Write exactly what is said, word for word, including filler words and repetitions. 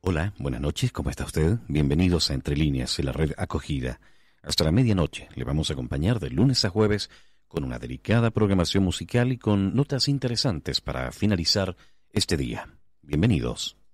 Hola, buenas noches, ¿cómo está usted? Bienvenidos a Entre Líneas, en la red acogida. Hasta la medianoche le vamos a acompañar de lunes a jueves con una delicada programación musical y con notas interesantes para finalizar este día. Bienvenidos.